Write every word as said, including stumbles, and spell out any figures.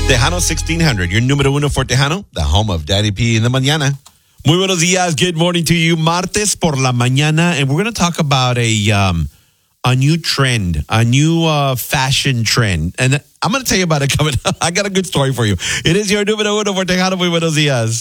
Tejano sixteen hundred, your número uno for Tejano, the home of Daddy P in the mañana. Muy buenos días. Good morning to you. Martes por la mañana, and we're going to talk about a um, a new trend, a new uh, fashion trend. And I'm going to tell you about it coming up. I got a good story for you. It is your número uno for Tejano. Muy buenos días.